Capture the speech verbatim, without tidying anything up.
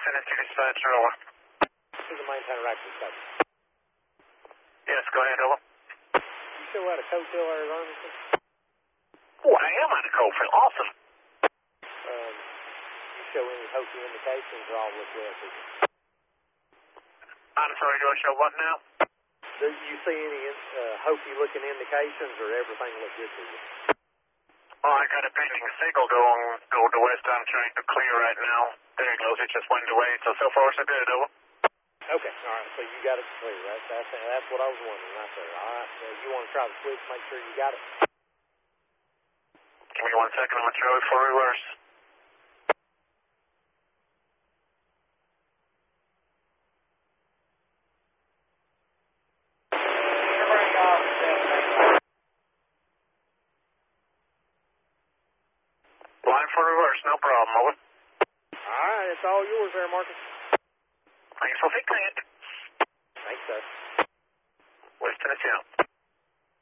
Tennessee dispatcher, over. To the maintainer active copy. Yes, go ahead, over. You still out of Coattail, Arizona? Oh, I am out of Coalfield. Awesome. Um, you show any hokey indications or all look well to you? I'm sorry, do I show what now? Do you see any uh, hokey looking indications or everything look good to you? Oh, I got a pending signal going, go to west. I'm trying to clear right now. There it goes. It just went away. So, so far, so good, over. Okay, all right. So you got it clear. That's, that's, that's what I was wondering right there. All right. So you want to try the switch, make sure you got it? Give me one second. I'm going to throw it for reverse. Line for reverse, no problem, over. All right, it's all yours there, Marcus. Thanks for fixing it. Thanks, sir. West Tennessee out.